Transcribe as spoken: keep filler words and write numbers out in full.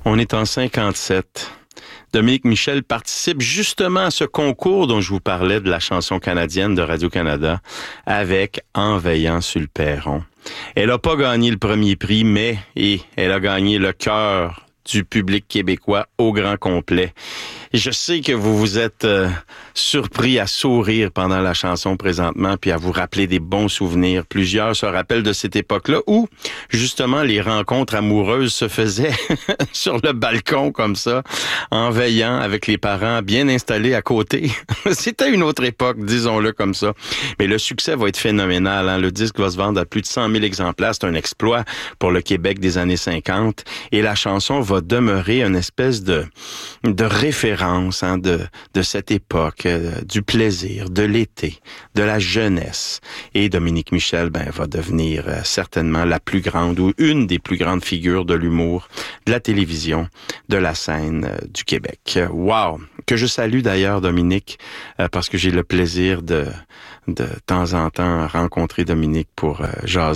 On est en cinquante-sept. Dominique Michel participe justement à ce concours dont je vous parlais de la chanson canadienne de Radio-Canada avec En veillant sur le perron. Elle n'a pas gagné le premier prix, mais et elle a gagné le cœur du public québécois au grand complet. Et je sais que vous vous êtes euh, surpris à sourire pendant la chanson présentement, puis à vous rappeler des bons souvenirs. Plusieurs se rappellent de cette époque-là où, justement, les rencontres amoureuses se faisaient sur le balcon comme ça, en veillant avec les parents bien installés à côté. C'était une autre époque, disons-le comme ça. Mais le succès va être phénoménal. Hein? Le disque va se vendre à plus de cent mille exemplaires. C'est un exploit pour le Québec des années cinquante. Et la chanson va demeurer une espèce de, de référence Hein, de, de cette époque, euh, du plaisir, de l'été, de la jeunesse. Et Dominique Michel ben, va devenir euh, certainement la plus grande ou une des plus grandes figures de l'humour, de la télévision, de la scène euh, du Québec. Wow! Que je salue d'ailleurs Dominique, euh, parce que j'ai le plaisir de, de temps en temps rencontrer Dominique pour euh, jaser